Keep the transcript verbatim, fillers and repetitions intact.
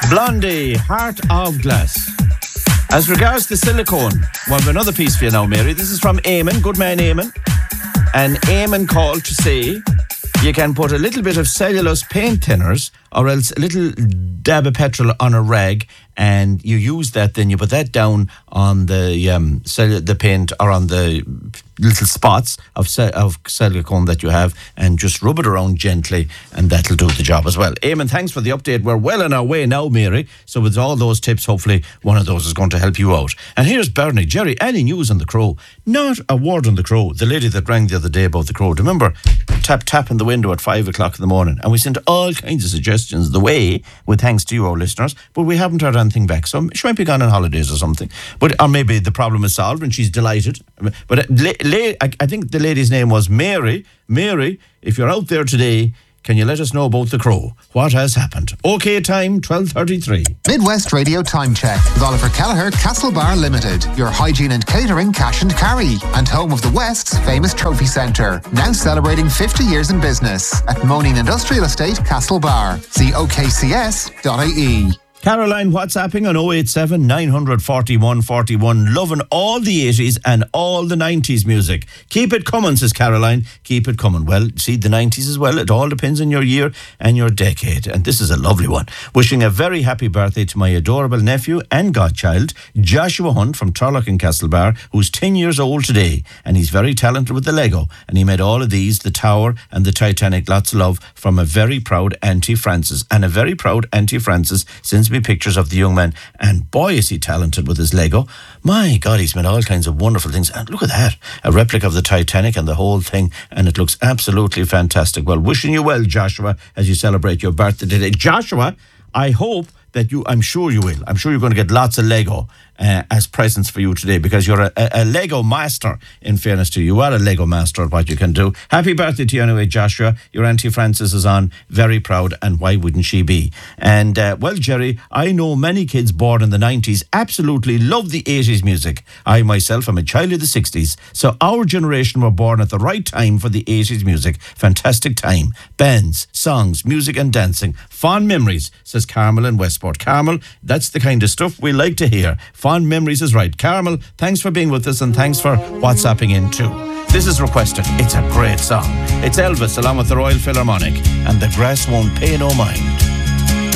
Blondie, Heart of Glass. As regards the silicone, well, I've another piece for you now, Mary. This is from Eamon, good man Eamon. And Eamon called to say you can put a little bit of cellulose paint thinners or else a little dab of petrol on a rag, and you use that, then you put that down on the um, cell- the paint or on the little spots of ce- of silicone that you have, and just rub it around gently, and that'll do the job as well. Eamon, thanks for the update. We're well on our way now, Mary. So with all those tips, hopefully one of those is going to help you out. And here's Bernie. Jerry, any news on the Crow? Not a word on the Crow. The lady that rang the other day about the Crow, do you remember? Tap, tap in the window at five o'clock in the morning, and we sent all kinds of suggestions the way, with thanks to you, our listeners, but we haven't heard anything back. So she might be gone on holidays or something. But or maybe the problem is solved and she's delighted. But uh, la- la- I, I think the lady's name was Mary. Mary, if you're out there today, can you let us know about the Crow? What has happened? OK time, twelve thirty-three. Midwest Radio Time Check with Oliver Kelleher, Castlebar Limited. Your hygiene and catering cash and carry. And home of the West's famous trophy centre. Now celebrating fifty years in business. At Moaning Industrial Estate, Castlebar. See O K C S dot I E. Caroline WhatsApping on oh eight seven, nine forty-one, forty-one. Loving all the eighties and all the nineties music. Keep it coming, says Caroline. Keep it coming. Well, see, the nineties as well. It all depends on your year and your decade. And this is a lovely one. Wishing a very happy birthday to my adorable nephew and godchild, Joshua Hunt from Turlock in Castlebar, who's ten years old today. And he's very talented with the Lego. And he made all of these, the Tower and the Titanic. Lots of love from a very proud Auntie Frances. And a very proud Auntie Frances sends me pictures of the young man, and boy is he talented with his Lego. My God, he's made all kinds of wonderful things, and look at that, a replica of the Titanic and the whole thing, and it looks absolutely fantastic. Well, wishing you well, Joshua, as you celebrate your birthday today. Joshua, I hope that you, I'm sure you will, I'm sure you're going to get lots of Lego uh, as presents for you today, because you're a, a, a Lego master, in fairness to you. You are a Lego master at what you can do. Happy birthday to you anyway, Joshua. Your Auntie Frances is on, very proud, and why wouldn't she be? And, uh, well, Jerry, I know many kids born in the nineties absolutely love the eighties music. I myself am a child of the sixties, so our generation were born at the right time for the eighties music. Fantastic time. Bands, songs, music and dancing. Fond memories, says Carmel in Westport. Carmel, that's the kind of stuff we like to hear. Fond memories is right. Carmel, thanks for being with us, and thanks for WhatsApping in too. This is requested. It's a great song. It's Elvis along with the Royal Philharmonic and The Grass Won't Pay No Mind.